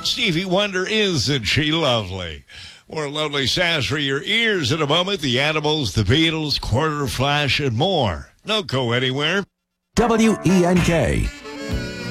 Stevie Wonder, Isn't She Lovely? More lovely sounds for your ears in a moment. The Animals, the Beatles, Quarter Flash, and more. Don't go anywhere. WENK.